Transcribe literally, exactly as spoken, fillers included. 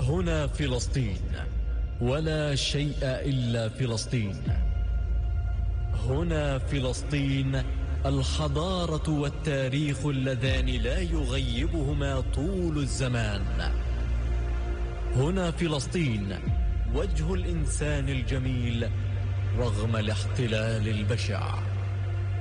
هنا فلسطين، ولا شيء إلا فلسطين. هنا فلسطين، الحضارة والتاريخ اللذان لا يغيبهما طول الزمان. هنا فلسطين، وجه الإنسان الجميل رغم الاحتلال البشع.